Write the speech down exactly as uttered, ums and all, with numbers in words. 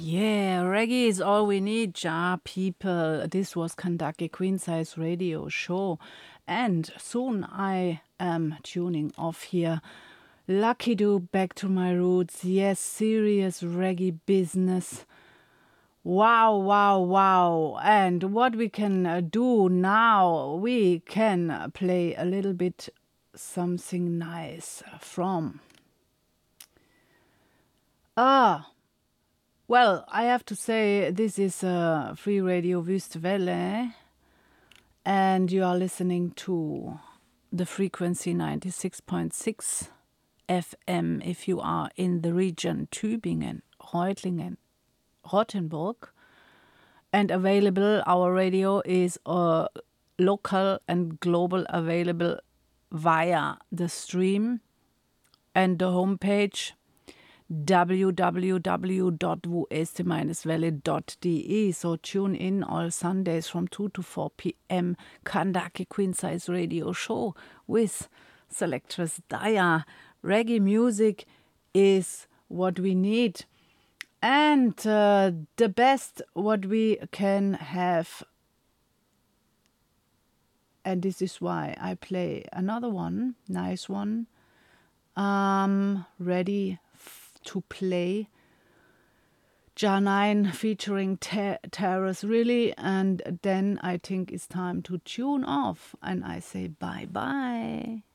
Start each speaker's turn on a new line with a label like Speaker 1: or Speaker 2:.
Speaker 1: Yeah, reggae is all we need, ja, people. This was Kandake Queen Size Radio Show. And soon I am tuning off here. Lucky Do, back to my roots. Yes, serious reggae business. Wow, wow, wow. And what we can uh, do now, we can uh, play a little bit something nice from. Ah. Well, I have to say this is uh, Free Radio Wüstewelle, and you are listening to the frequency ninety-six point six F M if you are in the region Tübingen, Reutlingen, Rottenburg. And available, our radio is uh, local and global available via the stream and the homepage w w w dot wueste welle dot d e. So tune in all Sundays from two to four p.m. Kandake Queen Size Radio Show with Selectress Daya. Reggae music is what we need. And uh, the best what we can have. And this is why I play another one, nice one. Um, ready to play Jah nine featuring Ter- Terrace, really, and then I think it's time to tune off, and I say bye bye.